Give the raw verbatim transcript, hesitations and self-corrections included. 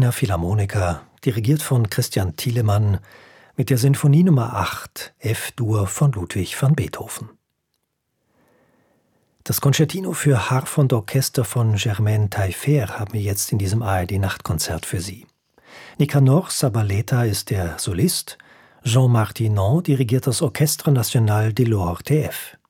Wiener Philharmoniker, dirigiert von Christian Thielemann, mit der Sinfonie Nummer acht, F-Dur von Ludwig van Beethoven. Das Concertino für Harfe und Orchester von Germaine Taillefer haben wir jetzt in diesem A R D-Nachtkonzert für Sie. Nicanor Zabaleta ist der Solist, Jean Martinon dirigiert das Orchestre National de l'O R T F.